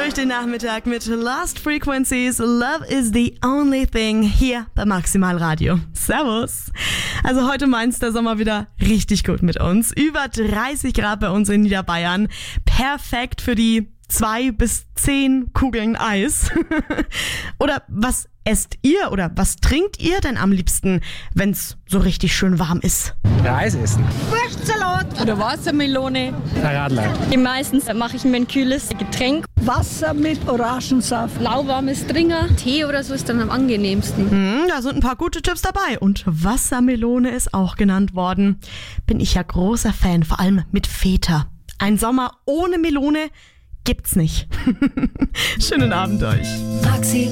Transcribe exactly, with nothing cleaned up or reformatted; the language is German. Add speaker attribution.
Speaker 1: durch den Nachmittag mit Lost Frequencies. Love is the only thing hier bei Maximal Radio. Servus. Also heute meint's der Sommer wieder richtig gut mit uns. Über dreißig Grad bei uns in Niederbayern. Perfekt für die zwei bis zehn Kugeln Eis. Oder was esst ihr oder was trinkt ihr denn am liebsten, wenn's so richtig schön warm ist?
Speaker 2: Reis essen.
Speaker 3: Wurstsalat oder Wassermelone.
Speaker 2: Radler.
Speaker 3: Meistens mache ich mir ein kühles Getränk.
Speaker 4: Wasser mit Orangensaft.
Speaker 3: Lauwarmes Stringer. Tee oder so ist dann am angenehmsten.
Speaker 1: Hm, da sind ein paar gute Tipps dabei. Und Wassermelone ist auch genannt worden. Bin ich ja großer Fan, vor allem mit Feta. Ein Sommer ohne Melone gibt's nicht. Schönen Abend euch.
Speaker 5: Maxi